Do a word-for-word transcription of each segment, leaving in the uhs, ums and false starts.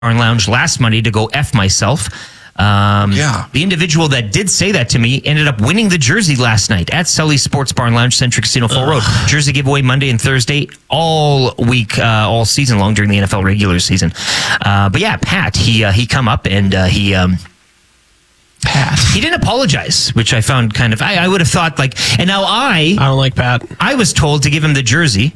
Barn Lounge last Monday to go F myself. Um, yeah. The individual that did say that to me ended up winning the jersey last night at Sully's Sports Barn Lounge, Centric Casino, Full Road. Jersey giveaway Monday and Thursday all week, uh, all season long during the N F L regular season. Uh, but yeah, Pat, he uh, he come up and uh, he... Um, Pat. He didn't apologize, which I found kind of... I, I would have thought like... And now I... I don't like Pat. I was told to give him the jersey.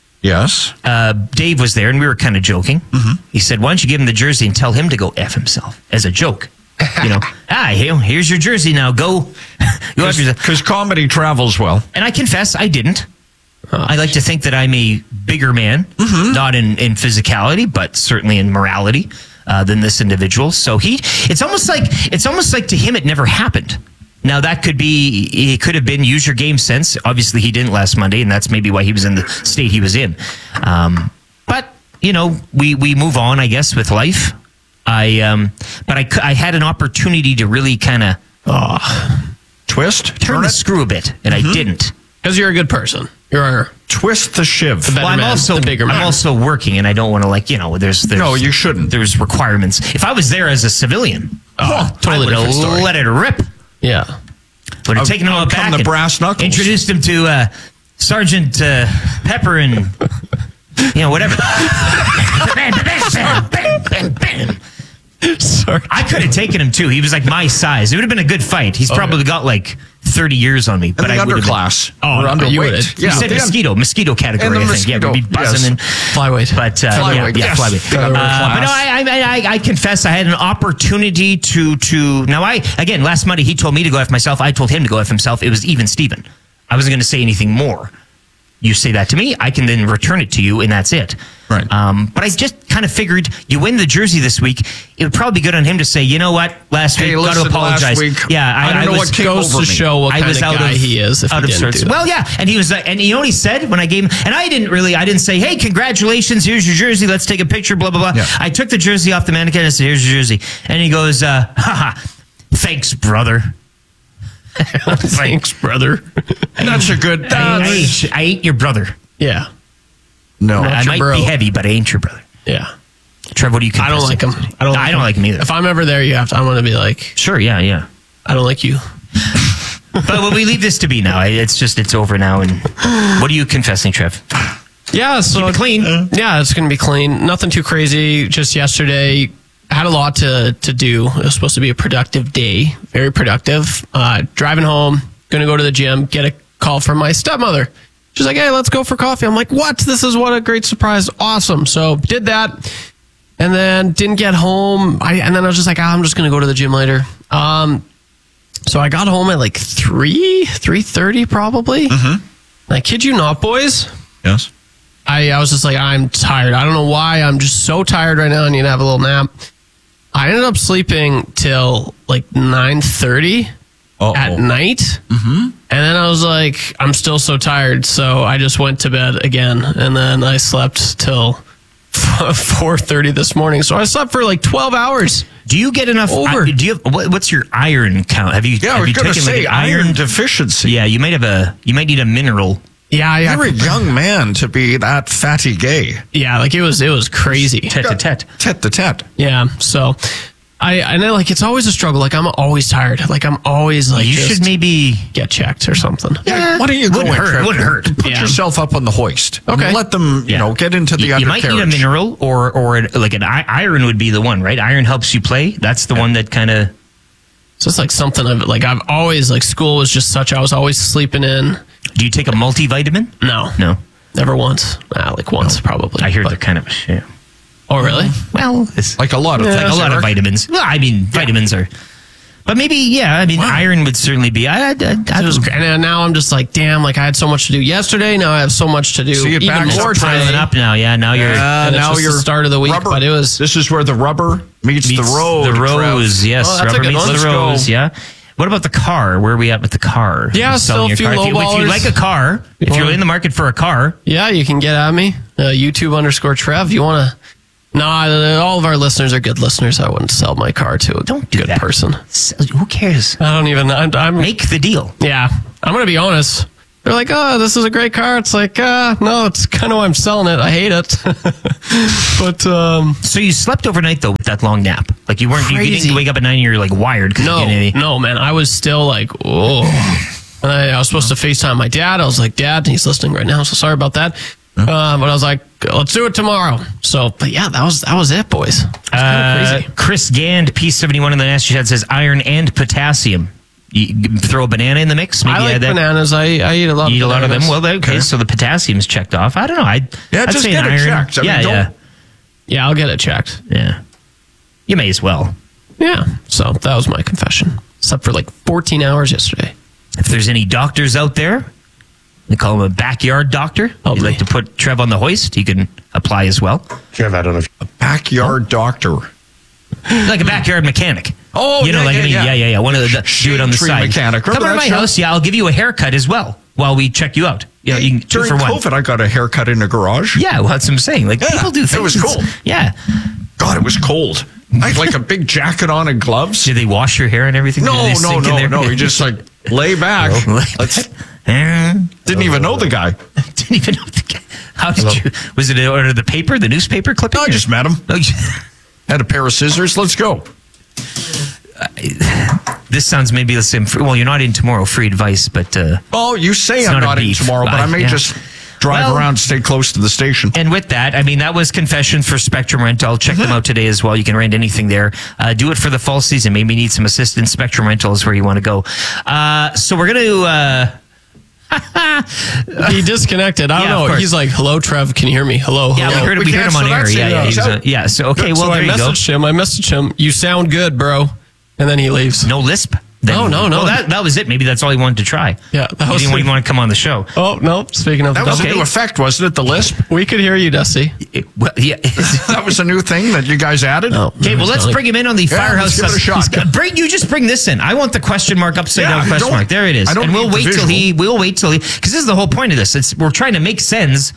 Yes. Uh, Dave was there, and we were kind of joking. Mm-hmm. He said, why don't you give him the jersey and tell him to go F himself, as a joke. You know, ah, here's your jersey now. Go. Because comedy travels well. And I confess, I didn't. Oh, I like to think that I'm a bigger man, mm-hmm. not in, in physicality, but certainly in morality uh, than this individual. So he, it's almost like, it's almost like to him it never happened. Now, that could be, it could have been use your game sense. Obviously, he didn't last Monday, and that's maybe why he was in the state he was in. Um, but, you know, we, we move on, I guess, with life. I um, But I, I had an opportunity to really kind of oh, twist, turn, turn the it. screw a bit, and mm-hmm. I didn't. Because you're a good person. You're a twist the shiv. The well, I'm man, also the bigger man. I'm also working, and I don't want to like you know. There's, there's no, you shouldn't. There's requirements. If I was there as a civilian, oh, oh totally I would have let it rip. Yeah. Would have taken him out back the brass knuckles. Introduced him to uh, Sergeant uh, Pepper and, you know, whatever. bam, bam, bam, bam, bam. Sorry. I could have taken him, too. He was like my size. It would have been a good fight. He's okay. probably got like thirty years on me. But in the I underclass. Been, oh, or underweight. Yeah, he said mosquito. Mosquito category, I think. Mosquito, Yeah, we'd be buzzing yes. and flyweight. But, uh, flyweight. yeah, yeah Yes. flyweight. Uh, but no, I, I, I, I confess I had an opportunity to, to, now I, again, last Monday he told me to go F myself. I told him to go F himself. It was even Steven. I wasn't going to say anything more. You say that to me, I can then return it to you, and that's it. Right. Um, but I just kind of figured you win the jersey this week. It would probably be good on him to say, you know what, last hey, week, got to apologize. Last week, yeah, I, I don't I know was, what came goes over to me. show what I kind was of out guy of, he is. If out he of didn't sorts. do that. Well, yeah, and he was, uh, and you know what he said when I gave him, and I didn't really, I didn't say, hey, congratulations, here's your jersey, let's take a picture, blah blah blah. Yeah. I took the jersey off the mannequin and I said, here's your jersey, and he goes, uh, haha, thanks, brother. Thanks, brother. That's a good. I, I, ain't, I ain't your brother. Yeah. No, I might bro. be heavy, but I ain't your brother. Yeah. Trev, what do you? I don't like him. I don't. No, Like I don't him. like him either. If I'm ever there, you have to. I'm going to be like, sure, yeah, yeah. I don't like you. But well, we leave this to be now. It's just it's over now. And what are you confessing, Trev? Yeah, so Keep it clean. Uh, yeah, it's going to be clean. Nothing too crazy. Just yesterday, I had a lot to to do. It was supposed to be a productive day. Very productive. Uh, driving home, going to go to the gym. Get a call from my stepmother. She's like, hey, let's go for coffee. I'm like, what? This is what a great surprise. Awesome. So did that. And then didn't get home. I, and then I was just like, ah, I'm just going to go to the gym later. Um, so I got home at like three, three thirty probably. Mm-hmm. I kid you not, boys. Yes. I, I was just like, I'm tired. I don't know why. I'm just so tired right now. I need to have a little nap. I ended up sleeping till like nine thirty at night. Mm-hmm. And then I was like, I'm still so tired. So I just went to bed again. And then I slept till four thirty this morning. So I slept for like twelve hours. Do you get enough? Over. I, do you have, what, what's your iron count? Have you? Yeah, have I was you going to taken say like iron, iron deficiency. Yeah, you might have a. You might need a mineral. Yeah, I, You're a young man to be that fatty gay. Yeah, like it was. It was crazy. Tet to tet. Tet to tet. Yeah. So I, I know, like, it's always a struggle. Like, I'm always tired. Like, I'm always like, you should maybe get checked or something. Yeah. Why don't you go wouldn't and hurt. Trev, Wouldn't hurt. Put Yeah. yourself up on the hoist. Okay. And let them, you Yeah. know, get into the you, you might undercarriage. need a mineral or or an, like an i- iron would be the one, right? Iron helps you play. That's the one that kind of. It's just like something of like I've always like school was just such. I was always sleeping in. Do you take a multivitamin? No, No. never once. Nah, like once probably. I hear but, they're kind of a shit. Oh, really? Well, it's Like a lot of Yeah. things. a lot of Eric. vitamins. Well, I mean, vitamins are. But maybe, yeah. I mean, Wow. iron would certainly be. I, I, I, It was great. And now I'm just like, damn, like I had so much to do yesterday. Now I have so much to do. See, it even backs more up piling today. up now. Yeah, now you're. Uh, And it's now just you're the start of the week, rubber. but it was- This is where the rubber meets, meets the road. The rose, Trev. yes. Oh, that's a rubber good meets one. the Let's go. rose, yeah. What about the car? Where are we at with the car? Yeah, Selling still a your few car. If you, if you lowballers. like a car, if you're wanna- in the market for a car, Yeah, you can get at me. Uh, YouTube underscore Trev. You want to? No, I- all of our listeners are good listeners. I wouldn't sell my car to a don't do good that. person. Sell- Who cares? I don't even. I'm. I'm Make the deal. yeah, I'm gonna be honest. they're like, oh, this is a great car. It's like, uh, no, it's kind of why I'm selling it. I hate it. But um, So you slept overnight though with that long nap. Like you weren't. You, you Crazy. didn't wake up at nine. You're like wired. 'cause you no, didn't any- no, man. I was still like, oh. And I, I was supposed to FaceTime my dad. I was like, Dad, and he's listening right now. So sorry about that. Uh, but I was like, let's do it tomorrow. So, but yeah, that was that was it, boys. It was kind of Uh, crazy. Chris Gand, P seventy-one in the nasty chat says iron and potassium. You throw a banana in the mix. Maybe I like add that. bananas. I, I eat a lot. You eat a of lot of them. bananas. Well, okay. So the potassium's checked off. I don't know. I Yeah, I'd just say get an it iron. checked. I mean, yeah, don't- yeah, Yeah, I'll get it checked. yeah. You may as well. Yeah. So that was my confession. Slept for like fourteen hours yesterday. If there's any doctors out there, they call him a backyard doctor. Oh, You'd me. like to put Trev on the hoist, he can apply as well. Trev, I don't know if Backyard doctor. Like a backyard mechanic. Oh, you know, yeah, like yeah, I mean, yeah. yeah, yeah, yeah. One of the, the do it on the Tree side. mechanic. Come Remember to that my show? house. Yeah, I'll give you a haircut as well while we check you out. You know, you can two During for one. COVID, I got a haircut in the garage. Yeah, well, that's what I'm saying. Like Yeah, people do it things. was cool. Yeah. God, it was cold. I had like a big jacket on and gloves. Did they wash your hair and everything? Did No, they no, sink in no, there? no. You just like lay back. Let's, didn't even know the guy. Didn't even know the guy. How did you? Was it under the paper, the newspaper clipping? No, I just met him. Oh, you- Had a pair of scissors. Let's go. this sounds maybe the same. Well, you're not in tomorrow. Free advice, but uh, Oh, you say It's I'm not a not in beef. tomorrow, but I may Yeah. just drive Well- around, stay close to the station. and with that, I mean that was confession for Spectrum Rental. Check them out today as well. You can rent anything there. Uh, do it for the fall season. Maybe you need some assistance. Spectrum Rental is where you want to go. Uh, so we're gonna. Uh, He disconnected. I don't Yeah, of know. course. He's like, "Hello, Trev. Can you hear me? Hello, yeah, hello." we heard, we we heard him canceled on air. that, so Yeah, yeah, he's he's, uh, out. yeah. So okay, well so there I you go. messaged him. I messaged him. You sound good, bro. And then he leaves. No lisp. Then- No, no, no. Well, that that was it. Maybe that's all he wanted to try. Yeah, that he was didn't it. even want to come on the show. Oh no! Speaking of That the was Okay. a new effect, wasn't it? The lisp? we could hear you, Dusty. It- well, yeah. That was a new thing that you guys added? Oh. Okay, well, let's bring him in on the Yeah, firehouse. let's give it a sus- shot. He's- Bring you just bring this in. I want the question mark upside Yeah, down I question don't- mark. There it is. I don't And we'll need the wait till visual. he. We'll wait till he. Because this is the whole point of this. It's we're trying to make sense.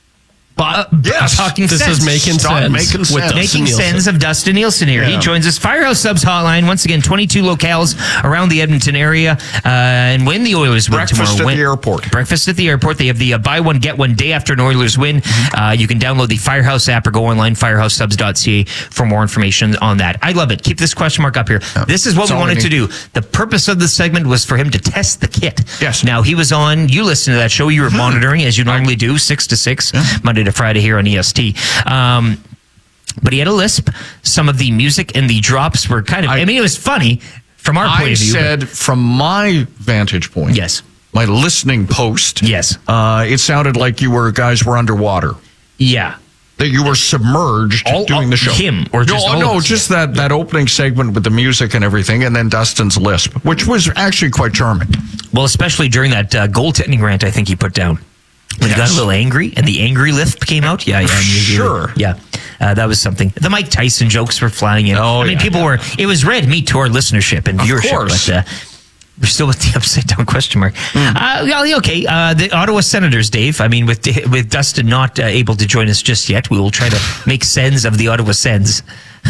But Yes. talking This sense. is making Stop sense. making with sense. Dustin Making Nielsen. sense of Dustin Nielsen here. He Yeah. joins us. Firehouse Subs Hotline. Once again, twenty-two locales around the Edmonton area. Uh, and when the Oilers win Breakfast tomorrow. at win- the airport. Breakfast at the airport. They have the uh, buy one, get one day after an Oilers win. Mm-hmm. Uh, you can download the Firehouse app or go online, firehouse subs dot c a for more information on that. I love it. Keep this question mark up here. This is what That's we all we wanted to need. do. The purpose of the segment was for him to test the kit. Yes. Now, he was on, you listened to that show. You were monitoring, as you normally do, six to six, Monday to Friday here on E S T. Um, but he had a lisp. Some of the music and the drops were kind of, I, I- mean, it was funny from our point I of view. but- said, from my vantage point, Yes. my listening post, Yes. uh, it sounded like you were guys were underwater. Yeah. That you were submerged All- doing all- the show. him, or just no, all no, of us? just that that opening segment with the music and everything, and then Dustin's lisp, which was actually quite charming. Well, especially during that uh, goaltending rant, I think he put down. When he got a Yes. little angry and the angry lift came out. Yeah, yeah. and you- you- Sure. Yeah. Uh, that was something. The Mike Tyson jokes were flying in. Oh, I mean, yeah, people yeah. were, it was red meat to our listenership and Of viewership. course. But, uh, we're still with the upside down question mark. Uh, well, okay. Uh, the Ottawa Senators, Dave. I mean, with with Dustin not uh, able to join us just yet, we will try to make sense of the Ottawa Sens.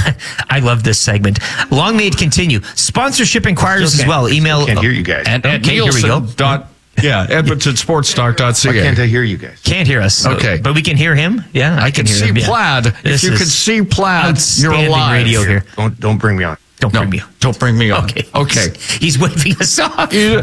I love this segment. Long may it continue. Sponsorship inquiries Still as well. can't- Email. still can't hear you guys. And Okay, at here we go. Nielsen dot yeah, edmonton sports talk dot c a. Why can't I hear you guys? Can't hear us. so- Okay. But we can hear him. Yeah, I, I can hear see him. yeah. Plaid. This if you is can see Plaid, you're outstanding alive. radio here. Don't don't bring me on. Don't No, bring me. don't bring me on. Okay. Okay. He's waving us off. You-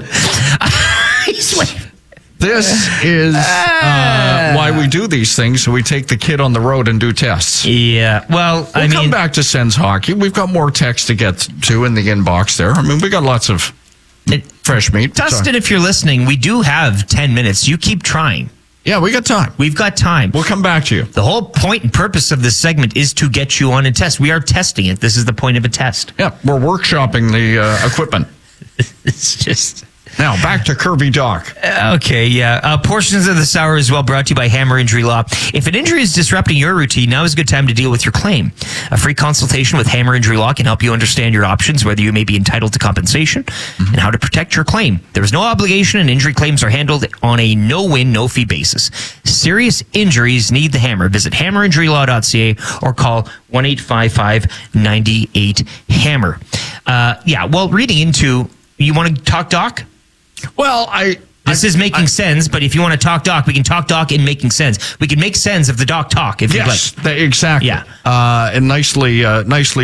He's waving. This is uh, why we do these things. So we take the kid on the road and do tests. Yeah. Well, We'll I come mean, back to Sens hockey. We've got more text to get to in the inbox there. I mean, we got lots of it- fresh meat. Dustin, So- if you're listening, we do have ten minutes. You keep trying. yeah, we got time. We've got time. We'll come back to you. The whole point and purpose of this segment is to get you on a test. We are testing it. This is the point of a test. Yeah, we're workshopping the uh, equipment. It's just. Now, back to Kirby Doc. Okay, yeah. Uh, portions of this hour as well brought to you by Hammer Injury Law. If an injury is disrupting your routine, now is a good time to deal with your claim. A free consultation with Hammer Injury Law can help you understand your options, whether you may be entitled to compensation, and how to protect your claim. There is no obligation, and injury claims are handled on a no-win, no-fee basis. Serious injuries need the hammer. Visit hammer injury law dot c a or call one eight five five nine eight hammer. Uh, yeah, well, reading into, you want to talk, Doc? Well, I This I- is making I- sense, but if you want to talk doc, we can talk doc in making sense. We can make sense of the doc talk if you'd like. Yes, th- exactly. Yeah. Uh, and nicely, uh, nicely